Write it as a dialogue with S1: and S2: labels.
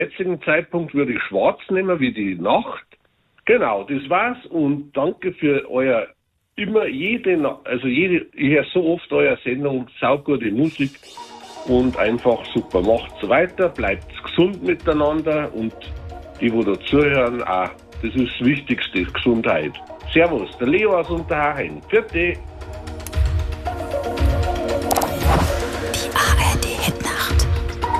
S1: jetzigen Zeitpunkt würde ich schwarz nehmen wie die Nacht. Genau, das war's und danke für euer ich höre so oft eure Sendung, saugute Musik und einfach super. Macht's weiter, bleibt gesund miteinander und die, wo da zuhören, auch. Das ist das Wichtigste, Gesundheit. Servus, der Leo aus Unterhaching. Vierte.